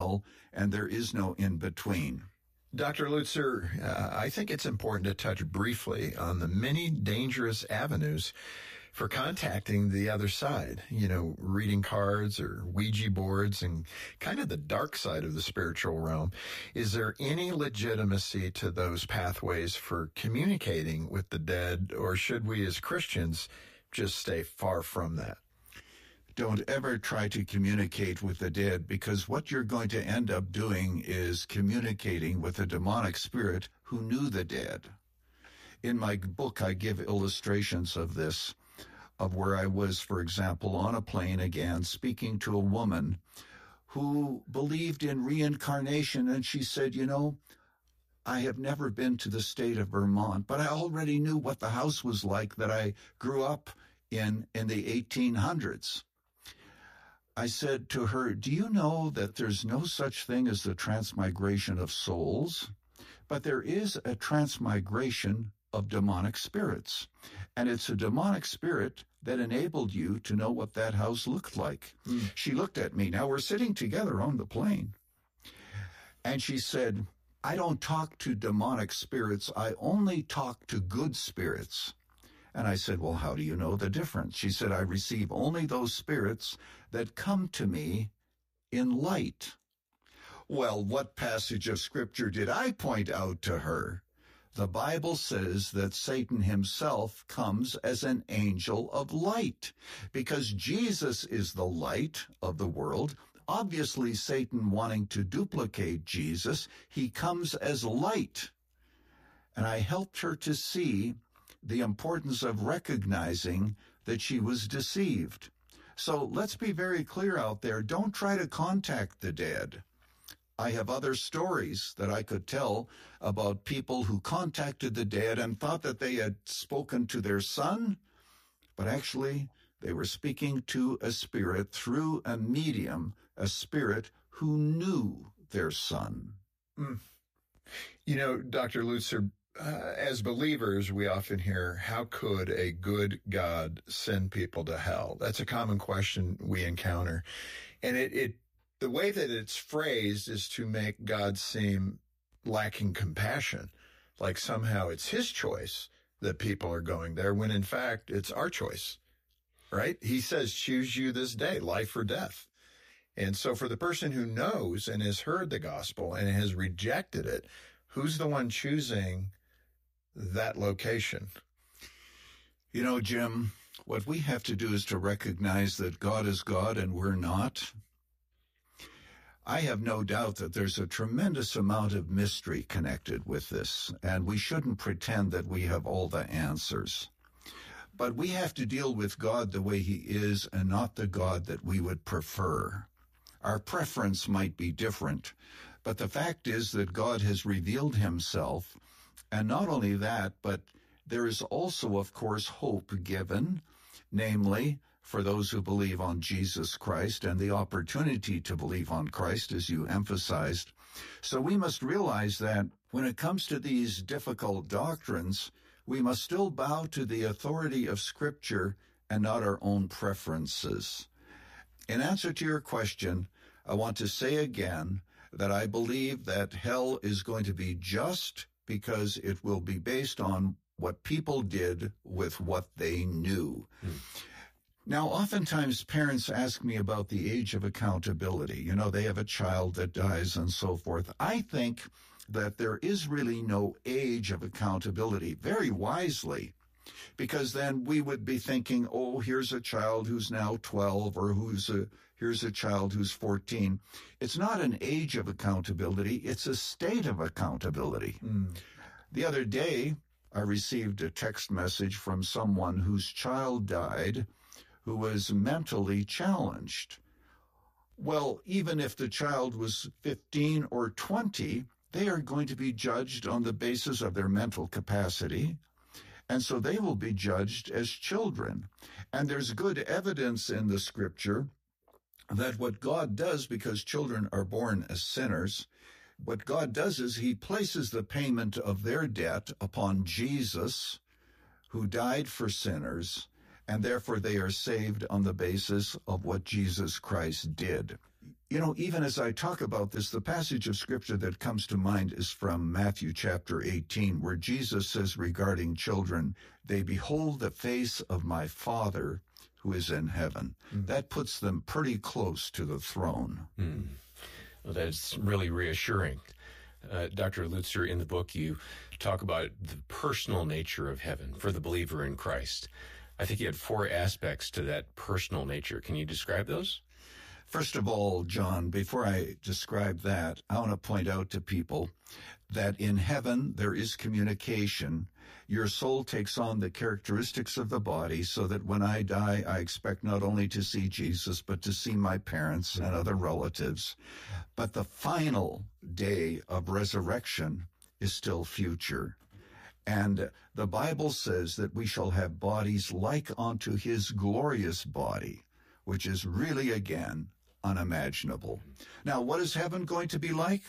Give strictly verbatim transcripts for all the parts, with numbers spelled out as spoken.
hell, and there is no in-between. Doctor Lutzer, uh, I think it's important to touch briefly on the many dangerous avenues for contacting the other side, you know, reading cards or Ouija boards and kind of the dark side of the spiritual realm. Is there any legitimacy to those pathways for communicating with the dead, or should we as Christians just stay far from that? Don't ever try to communicate with the dead, because what you're going to end up doing is communicating with a demonic spirit who knew the dead. In my book, I give illustrations of this, of where I was, for example, on a plane again, speaking to a woman who believed in reincarnation, and she said, you know, I have never been to the state of Vermont, but I already knew what the house was like that I grew up in in the eighteen hundreds. I said to her, do you know that there's no such thing as the transmigration of souls? But there is a transmigration of demonic spirits. And it's a demonic spirit that enabled you to know what that house looked like. Mm. She looked at me. Now we're sitting together on the plane. And she said, I don't talk to demonic spirits. I only talk to good spirits. And I said, well, how do you know the difference? She said, I receive only those spirits that come to me in light. Well, what passage of Scripture did I point out to her? The Bible says that Satan himself comes as an angel of light, because Jesus is the light of the world. Obviously, Satan wanting to duplicate Jesus, he comes as light. And I helped her to see the importance of recognizing that she was deceived. So let's be very clear out there. Don't try to contact the dead. I have other stories that I could tell about people who contacted the dead and thought that they had spoken to their son, but actually they were speaking to a spirit through a medium, a spirit who knew their son. Mm. You know, Doctor Lutzer, Uh, as believers, we often hear, how could a good God send people to hell? That's a common question we encounter. And it, it, the way that it's phrased is to make God seem lacking compassion, like somehow it's his choice that people are going there, when in fact it's our choice, right? He says, choose you this day, life or death. And so for the person who knows and has heard the gospel and has rejected it, who's the one choosing that location? You know, Jim, what we have to do is to recognize that God is God and we're not. I have no doubt that there's a tremendous amount of mystery connected with this, and we shouldn't pretend that we have all the answers. But we have to deal with God the way he is and not the God that we would prefer. Our preference might be different, but the fact is that God has revealed himself. And not only that, but there is also, of course, hope given, namely, for those who believe on Jesus Christ and the opportunity to believe on Christ, as you emphasized. So we must realize that when it comes to these difficult doctrines, we must still bow to the authority of Scripture and not our own preferences. In answer to your question, I want to say again that I believe that hell is going to be just, because it will be based on what people did with what they knew. Mm. Now, oftentimes parents ask me about the age of accountability. You know, they have a child that dies and so forth. I think that there is really no age of accountability, very wisely, because then we would be thinking, oh, here's a child who's now twelve, or who's a, here's a child who's fourteen. It's not an age of accountability. It's a state of accountability. Mm. The other day, I received a text message from someone whose child died who was mentally challenged. Well, even if the child was fifteen or twenty, they are going to be judged on the basis of their mental capacity. And so they will be judged as children. And there's good evidence in the Scripture that what God does, because children are born as sinners, what God does is he places the payment of their debt upon Jesus, who died for sinners, and therefore they are saved on the basis of what Jesus Christ did. You know, even as I talk about this, the passage of Scripture that comes to mind is from Matthew chapter eighteen, where Jesus says regarding children, they behold the face of my Father who is in heaven. Mm. That puts them pretty close to the throne. Mm. Well, that's really reassuring. Uh, Doctor Lutzer, in the book, you talk about the personal nature of heaven for the believer in Christ. I think you had four aspects to that personal nature. Can you describe those? First of all, John, before I describe that, I want to point out to people that in heaven there is communication. Your soul takes on the characteristics of the body, so that when I die, I expect not only to see Jesus, but to see my parents and other relatives. But the final day of resurrection is still future. And the Bible says that we shall have bodies like unto his glorious body, which is really, again, unimaginable. Now, what is heaven going to be like?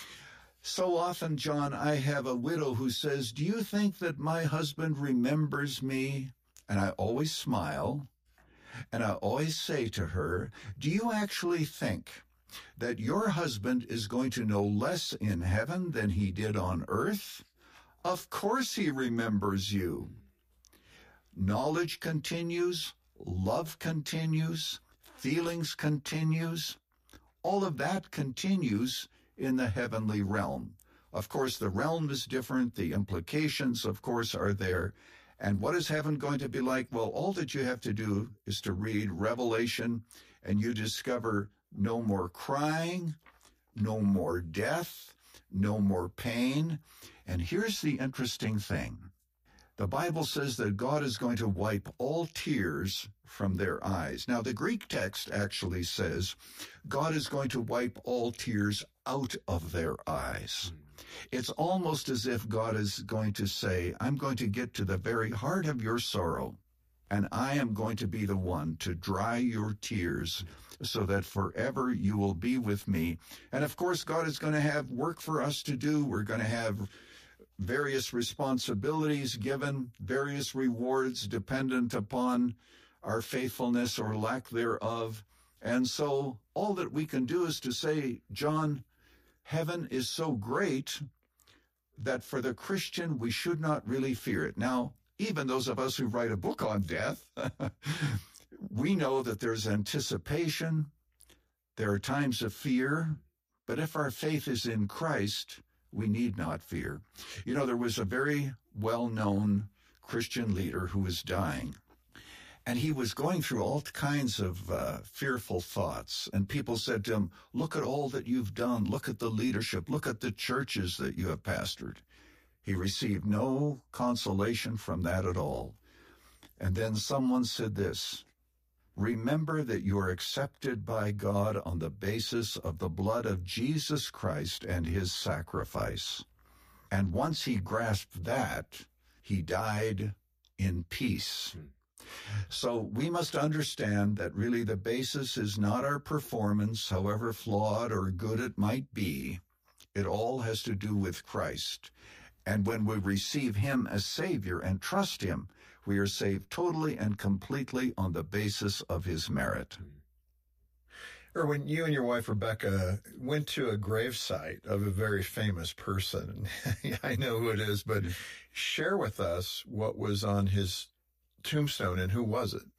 So often, John, I have a widow who says, do you think that my husband remembers me? And I always smile, and I always say to her, do you actually think that your husband is going to know less in heaven than he did on earth? Of course he remembers you. Knowledge continues, love continues, feelings continues. All of that continues in the heavenly realm. Of course, the realm is different. The implications, of course, are there. And what is heaven going to be like? Well, all that you have to do is to read Revelation, and you discover no more crying, no more death, no more pain. And here's the interesting thing. The Bible says that God is going to wipe all tears from their eyes. Now, the Greek text actually says God is going to wipe all tears out of their eyes. It's almost as if God is going to say, I'm going to get to the very heart of your sorrow, and I am going to be the one to dry your tears so that forever you will be with me. And of course, God is going to have work for us to do. We're going to have various responsibilities given, various rewards dependent upon our faithfulness or lack thereof. And so all that we can do is to say, John, heaven is so great that for the Christian, we should not really fear it. Now, even those of us who write a book on death, we know that there's anticipation, there are times of fear, but if our faith is in Christ, we need not fear. You know, there was a very well-known Christian leader who was dying, and he was going through all kinds of uh, fearful thoughts. And people said to him, look at all that you've done. Look at the leadership. Look at the churches that you have pastored. He received no consolation from that at all. And then someone said this, remember that you are accepted by God on the basis of the blood of Jesus Christ and his sacrifice. And once he grasped that, he died in peace. So we must understand that really the basis is not our performance, however flawed or good it might be. It all has to do with Christ. And when we receive him as Savior and trust him, we are saved totally and completely on the basis of his merit. Or when you and your wife, Rebecca, went to a gravesite of a very famous person, I know who it is, but share with us what was on his tombstone and who was it?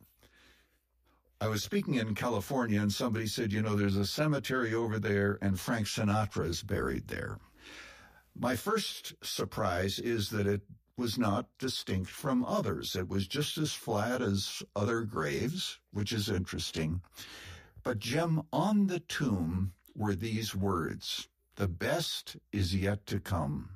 I was speaking in California and somebody said, you know, there's a cemetery over there and Frank Sinatra is buried there. My first surprise is that it was not distinct from others. It was just as flat as other graves, which is interesting. But Jim, on the tomb were these words, the best is yet to come.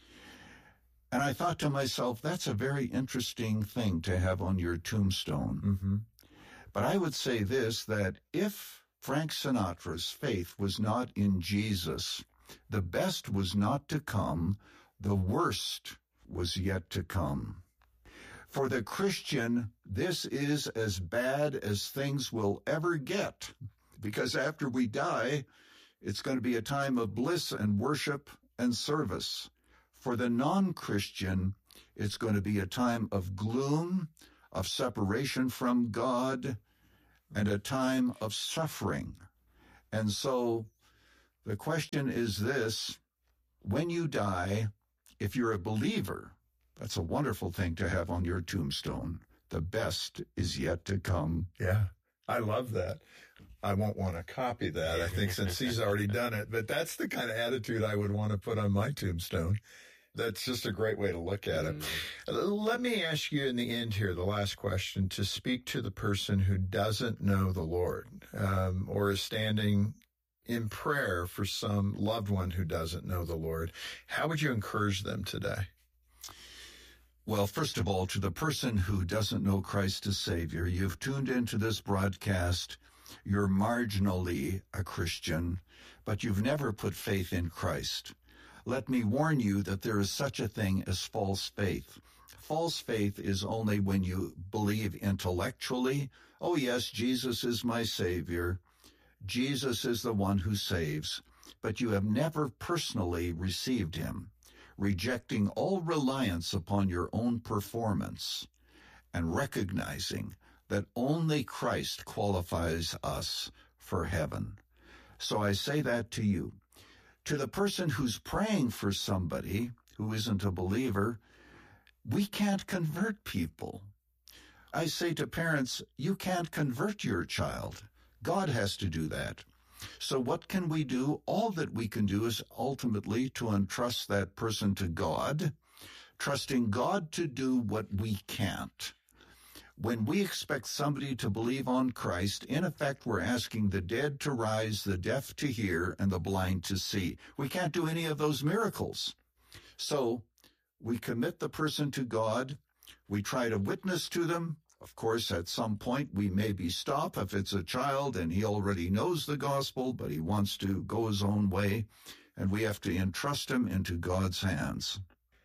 And I thought to myself, that's a very interesting thing to have on your tombstone. Mm-hmm. But I would say this, that if Frank Sinatra's faith was not in Jesus, the best was not to come, the worst was yet to come. For the Christian, this is as bad as things will ever get, because after we die, it's going to be a time of bliss and worship and service. For the non-Christian, it's going to be a time of gloom, of separation from God, and a time of suffering. And so the question is this: when you die, if you're a believer, that's a wonderful thing to have on your tombstone. The best is yet to come. Yeah, I love that. I won't want to copy that, I think, since he's already done it. But that's the kind of attitude I would want to put on my tombstone. That's just a great way to look at it. Mm. Let me ask you in the end here, the last question, to speak to the person who doesn't know the Lord, um, or is standing in prayer for some loved one who doesn't know the Lord. How would you encourage them today? Well, first of all, to the person who doesn't know Christ as Savior, you've tuned into this broadcast. You're marginally a Christian, but you've never put faith in Christ. Let me warn you that there is such a thing as false faith. False faith is only when you believe intellectually, oh yes, Jesus is my Savior. Jesus is the one who saves, but you have never personally received him, rejecting all reliance upon your own performance and recognizing that only Christ qualifies us for heaven. So I say that to you. To the person who's praying for somebody who isn't a believer, we can't convert people. I say to parents, you can't convert your child. God has to do that. So what can we do? All that we can do is ultimately to entrust that person to God, trusting God to do what we can't. When we expect somebody to believe on Christ, in effect, we're asking the dead to rise, the deaf to hear, and the blind to see. We can't do any of those miracles. So we commit the person to God. We try to witness to them. Of course, at some point, we maybe stop if it's a child and he already knows the gospel, but he wants to go his own way, and we have to entrust him into God's hands.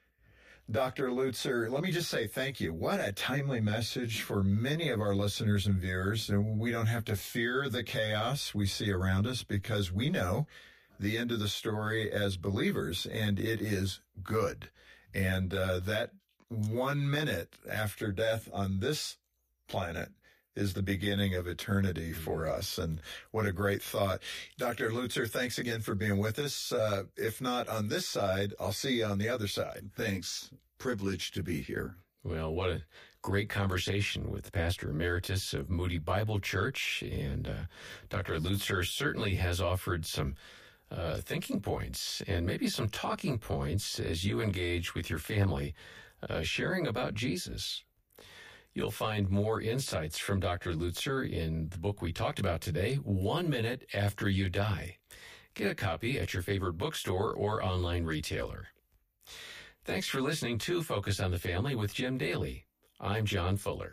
Doctor Lutzer, let me just say thank you. What a timely message for many of our listeners and viewers. And we don't have to fear the chaos we see around us because we know the end of the story as believers, and it is good. And uh, that one minute after death on this planet is the beginning of eternity for us. And what a great thought. Doctor Lutzer, thanks again for being with us. Uh, if not on this side, I'll see you on the other side. Thanks. Privileged to be here. Well, what a great conversation with the Pastor Emeritus of Moody Bible Church. And uh, Doctor Lutzer certainly has offered some uh, thinking points and maybe some talking points as you engage with your family, uh, sharing about Jesus. You'll find more insights from Doctor Lutzer in the book we talked about today, One Minute After You Die. Get a copy at your favorite bookstore or online retailer. Thanks for listening to Focus on the Family with Jim Daly. I'm John Fuller.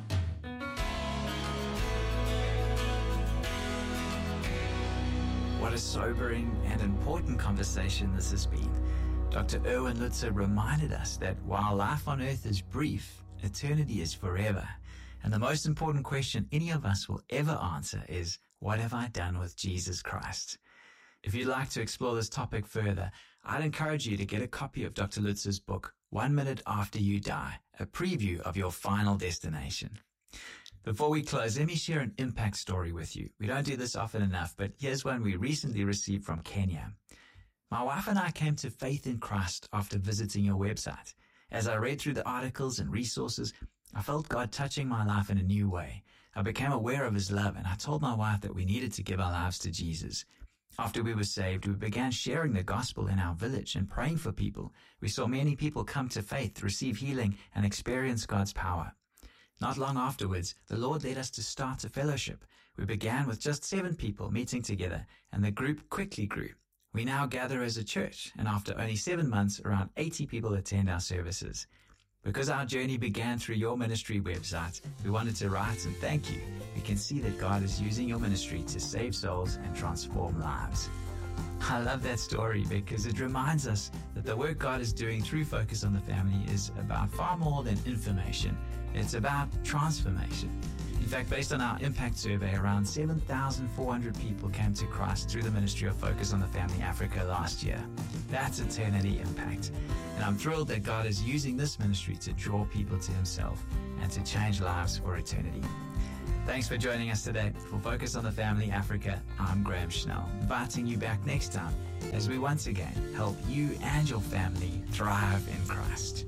What a sobering and important conversation this has been. Doctor Erwin Lutzer reminded us that while life on earth is brief, eternity is forever. And the most important question any of us will ever answer is, what have I done with Jesus Christ? If you'd like to explore this topic further, I'd encourage you to get a copy of Doctor Lutzer's book, One Minute After You Die, a preview of your final destination. Before we close, let me share an impact story with you. We don't do this often enough, but here's one we recently received from Kenya. My wife and I came to faith in Christ after visiting your website. As I read through the articles and resources, I felt God touching my life in a new way. I became aware of his love, and I told my wife that we needed to give our lives to Jesus. After we were saved, we began sharing the gospel in our village and praying for people. We saw many people come to faith, receive healing, and experience God's power. Not long afterwards, the Lord led us to start a fellowship. We began with just seven people meeting together, and the group quickly grew. We now gather as a church, and after only seven months, around eighty people attend our services. Because our journey began through your ministry website, we wanted to write and thank you. We can see that God is using your ministry to save souls and transform lives. I love that story because it reminds us that the work God is doing through Focus on the Family is about far more than information. It's about transformation. In fact, based on our impact survey, around seven thousand four hundred people came to Christ through the ministry of Focus on the Family Africa last year. That's eternity impact. And I'm thrilled that God is using this ministry to draw people to himself and to change lives for eternity. Thanks for joining us today. For Focus on the Family Africa, I'm Graham Schnell, inviting you back next time as we once again help you and your family thrive in Christ.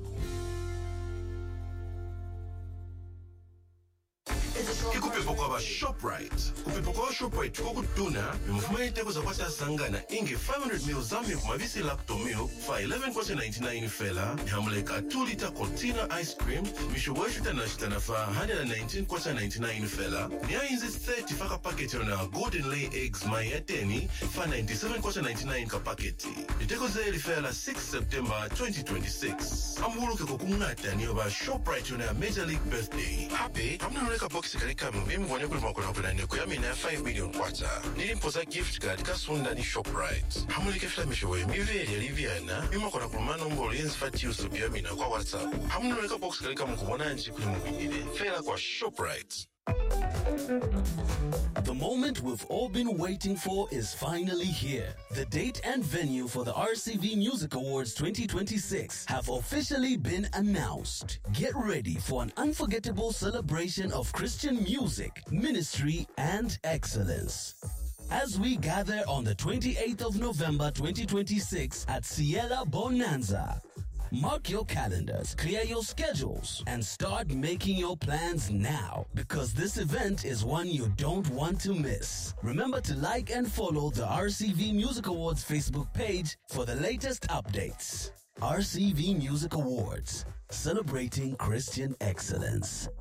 Ikupepo kwa ShopRite. Kupepo kwa ShopRite kwa kutuna, mifuma iteko za kwasa sangana inge five hundred mil zami kumavisi lacto milk fa eleven ninety-nine fela, hamleka two liter Cortina ice cream, mishuweshita na shitana fa one nineteen ninety-nine fela, niya inzi thirty faka paketi na golden lay eggs mayeteni fa ninety-seven ninety-nine ka paketi. Iteko zeli fela sixth September twenty twenty-six. Amuluke kukumnata ni oba ShopRite yona Major League Birthday. Happy, hamna noleka boxi kalika mimi mwenye kulima kuna kuna niko ya mina five million kwata. Nilimpoza gift card kasunda ni ShopRite. Hamulike fila mishowe miveli ya Liviana. Mima kuna kulima nombolo yenzi fati usubi ya mina kwa WhatsApp. Hamna noleka boxi kalika mkuwana nchi kuli mwingine. Fela kwa ShopRite. The moment we've all been waiting for is finally here. The date and venue for the R C V Music Awards twenty twenty-six have officially been announced. Get ready for an unforgettable celebration of Christian music, ministry, and excellence. As we gather on the twenty-eighth of November twenty twenty-six at Ciela Bonanza. Mark your calendars, clear your schedules, and start making your plans now, because this event is one you don't want to miss. Remember to like and follow the R C V Music Awards Facebook page for the latest updates. R C V Music Awards, celebrating Christian excellence.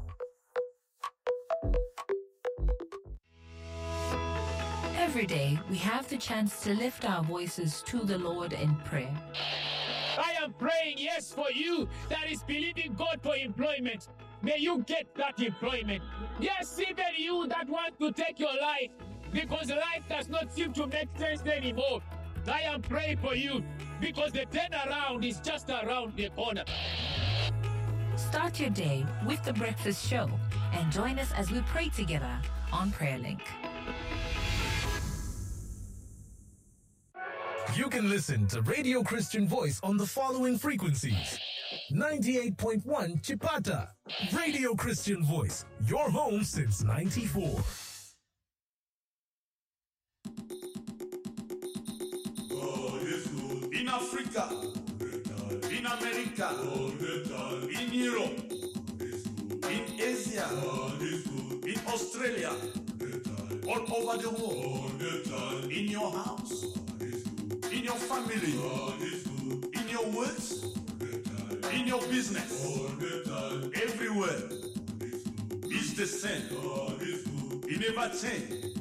Every day, we have the chance to lift our voices to the Lord in prayer. I am praying, yes, for you that is believing God for employment. May you get that employment. Yes, even you that want to take your life because life does not seem to make sense anymore. I am praying for you because the turnaround is just around the corner. Start your day with The Breakfast Show and join us as we pray together on PrayerLink. You can listen to Radio Christian Voice on the following frequencies. ninety-eight point one Chipata. Radio Christian Voice, your home since ninety-four. In Africa, in America, in Europe, in Asia, in Australia, all over the world, in your house, in your family, in your works, in your business, everywhere is the same. He never changed.